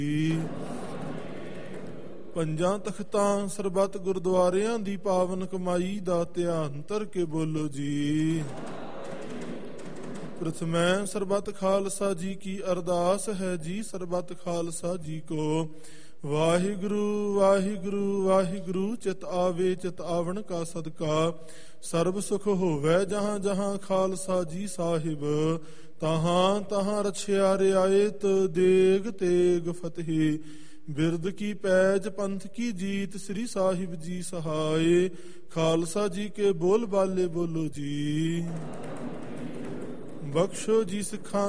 ਪੰਜਾਂ ਤਖਤਾਂ ਸਰਬੱਤ ਗੁਰਦੁਆਰਿਆਂ ਦੀ ਪਾਵਨ ਕਮਾਈ ਦਾ ਧਿਆਨ ਧਰ ਕੇ ਬੋਲੋ ਜੀ। ਪ੍ਰਥਮੈ ਸਰਬੱਤ ਖਾਲਸਾ ਜੀ ਕੀ ਅਰਦਾਸ ਹੈ ਜੀ। ਸਰਬੱਤ ਖਾਲਸਾ ਜੀ ਕੋ ਵਾਹਿਗੁਰੂ ਵਾਹਿਗੁਰੂ ਵਾਹਿਗੁਰੂ। ਚਿਤ ਆਵੇ ਚਿਤ ਆਵਣ ਕਾ ਸਦਕਾ ਸਰਬ ਸੁਖ ਹੋਵੇ। ਜਹਾਂ ਜਹਾਂ ਖਾਲਸਾ ਜੀ ਸਾਹਿਬ ਤਹਾਂ ਤਹਾਂ ਰਛਿਆ ਰਿਆਇਤ ਦੇਗ ਤੇਗ ਫਤਿਹ। ਬਿਰਦ ਕੀ ਪੈਜ ਪੰਥ ਕੀ ਜੀਤ ਸ੍ਰੀ ਸਾਹਿਬ ਜੀ ਸਹਾਏ। ਖਾਲਸਾ ਜੀ ਕੇ ਬੋਲ ਬਾਲੇ ਬੋਲੋ ਜੀ। ਬਖਸ਼ੋ ਜੀ ਸਿੱਖਾਂ